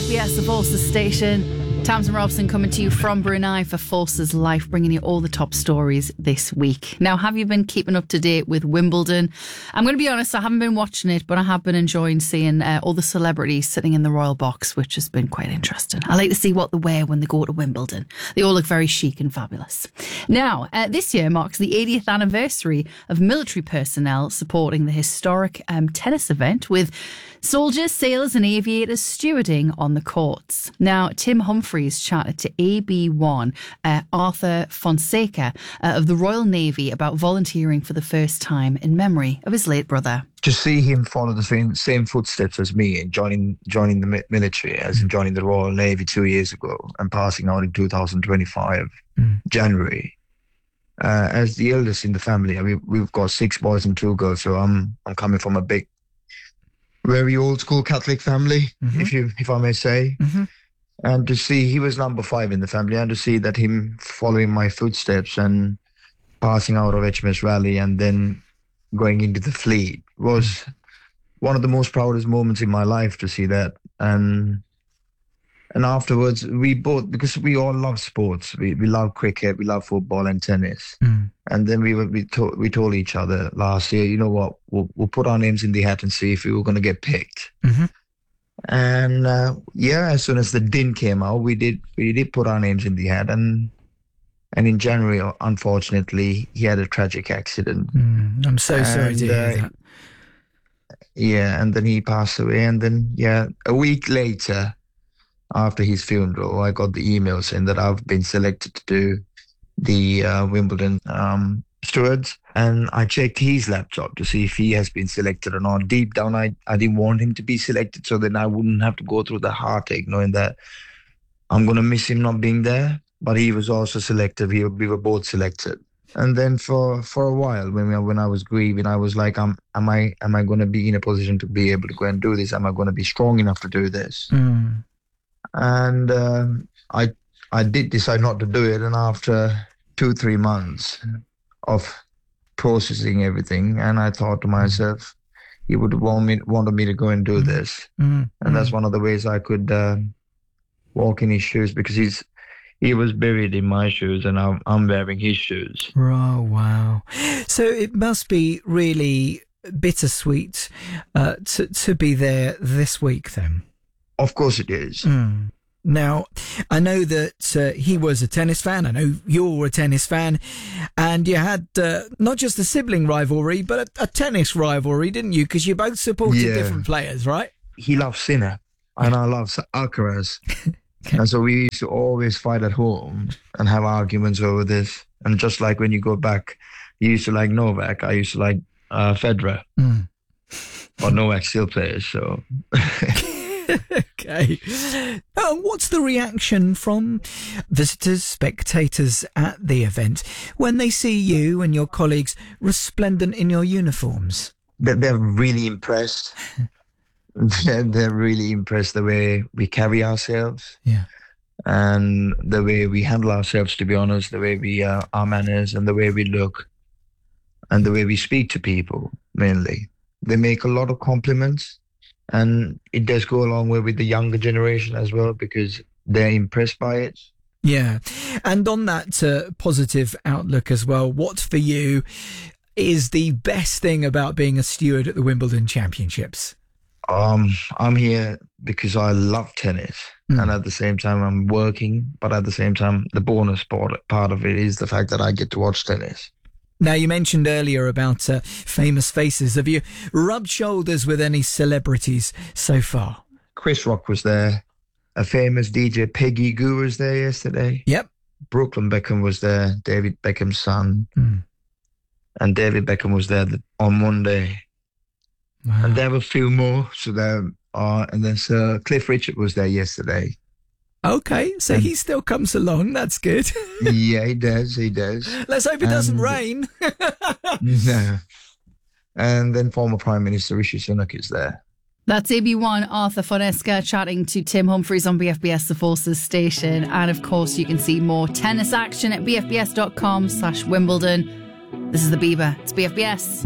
BFBS, the Forces station. Tamsin Robson coming to you from Brunei for Forces Life, bringing you all the top stories this week. Now, have you been keeping up to date with Wimbledon? I'm going to be honest, I haven't been watching it, but I have been enjoying seeing all the celebrities sitting in the royal box, which has been quite interesting. I like to see what they wear when they go to Wimbledon. They all look very chic and fabulous. Now, this year marks the 80th anniversary of military personnel supporting the historic tennis event, with soldiers, sailors and aviators stewarding on the courts. Now, Tim Humphries chatted to AB1 Arthur Fonseca of the Royal Navy about volunteering for the first time in memory of his late brother. To see him follow the same footsteps as me and joining the military, as in joining the Royal Navy 2 years ago and passing out in 2025, January. As the eldest in the family, we've got 6 boys and 2 girls, so I'm coming from a big, very old school Catholic family, if I may say. And to see he was number 5 in the family, and to see that him following my footsteps and passing out of HMS Raleigh and then going into the fleet was one of the most proudest moments in my life, to see that. And afterwards, we both, because we all love sports, we love cricket, we love football and tennis. And then we told each other last year, you know what, we'll put our names in the hat and see if we were going to get picked. And as soon as the DIN came out, we did put our names in the hat. And in January, unfortunately, he had a tragic accident. I'm so sorry to hear that. Yeah, and then he passed away. And then, a week later, after his funeral, I got the email saying that I've been selected to do the Wimbledon stewards. And I checked his laptop to see if he has been selected or not. Deep down, I didn't want him to be selected, so then I wouldn't have to go through the heartache knowing that I'm going to miss him not being there. But he was also selected. We were both selected. And then for a while, when I was grieving, I was like, am I going to be in a position to be able to go and do this? Am I going to be strong enough to do this? And I did decide not to do it. And after 2-3 months of processing everything, and I thought to myself, he would wanted me to go and do this. And that's one of the ways I could walk in his shoes, because he was buried in my shoes and I'm wearing his shoes. Oh, wow. So it must be really bittersweet to be there this week then. Of course it is. Now, I know that he was a tennis fan. I know you're a tennis fan. And you had not just a sibling rivalry, but a tennis rivalry, didn't you? Because you both supported different players, right? He loves Sinner and I love Alcaraz. And so we used to always fight at home and have arguments over this. And just like when you go back, you used to like Novak, I used to like Federer. But Novak still plays, so... Okay. What's the reaction from visitors, spectators at the event when they see you and your colleagues resplendent in your uniforms? They're really impressed. They're really impressed the way we carry ourselves. And the way we handle ourselves, to be honest, the way we our manners and the way we look and the way we speak to people, mainly. They make a lot of compliments. And it does go a long way with the younger generation as well, because they're impressed by it. Yeah. And on that positive outlook as well, what for you is the best thing about being a steward at the Wimbledon Championships? I'm here because I love tennis. And at the same time, I'm working. But at the same time, the bonus part of it is the fact that I get to watch tennis. Now, you mentioned earlier about famous faces. Have you rubbed shoulders with any celebrities so far? Chris Rock was there. A famous DJ, Peggy Gou, was there yesterday. Yep. Brooklyn Beckham was there, David Beckham's son. And David Beckham was there on Monday. Wow. And there were a few more. So there are, and then Sir Cliff Richard was there yesterday. Okay, so he still comes along. That's good. Yeah, he does. Let's hope it doesn't rain. No. And then former Prime Minister Rishi Sunak is there. That's AB1 Arthur Fonseca chatting to Tim Humphries on BFBS, the Forces station. And of course, you can see more tennis action at bfbs.com/Wimbledon. This is the Bieber. It's BFBS.